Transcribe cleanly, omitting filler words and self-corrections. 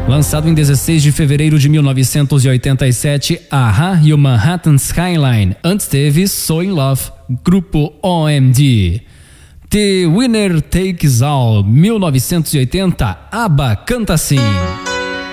Lançado em 16 de fevereiro de 1987, Aha e o Manhattan Skyline. Antes teve So In Love, grupo OMD. The Winner Takes All, 1980, ABBA canta assim.